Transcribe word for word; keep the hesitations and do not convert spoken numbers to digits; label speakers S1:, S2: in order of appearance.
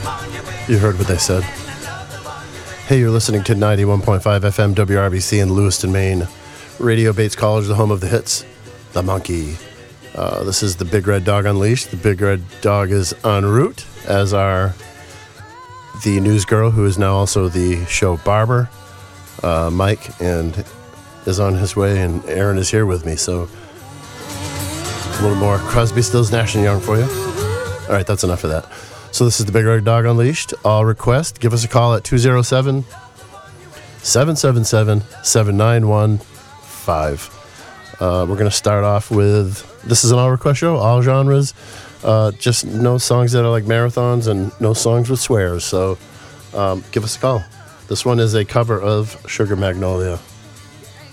S1: You heard what they said. Hey, you're listening to ninety-one point five F M W R B C in Lewiston, Maine. Radio Bates College, the home of the hits. The Monkey. Uh, this is the Big Red Dog Unleashed. The Big Red Dog is en route, as are the news girl, who is now also the show barber, uh, Mike, and is on his way, and Aaron is here with me, so a little more Crosby, Stills, Nash and Young for you. All right, that's enough of that. So this is the Big Red Dog Unleashed. All request, give us a call at two oh seven, seven seven seven, seven nine one five. Uh, we're going to start off with, this is an all request show, all genres, uh, just no songs that are like marathons and no songs with swears. So um, give us a call. This one is a cover of Sugar Magnolia.